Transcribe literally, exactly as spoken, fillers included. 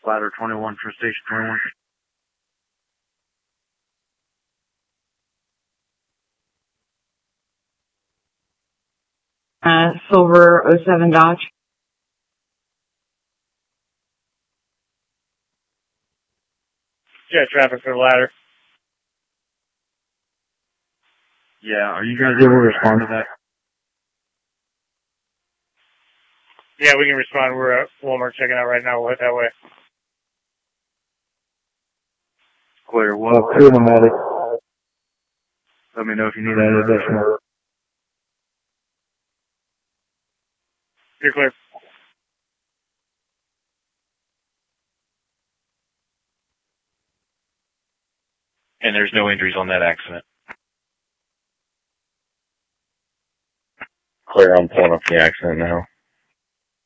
Ladder twenty-one for Station twenty-one. Uh, Silver oh seven Dodge. Yeah, traffic for the ladder. Yeah, are you guys able to respond to that? Yeah, we can respond. We're at Walmart checking out right now. We'll head that way. Clear. Well, clear the medic. Let me know if you need any additional. You're clear. And there's no injuries on that accident. Clear, I'm pulling up the accident now.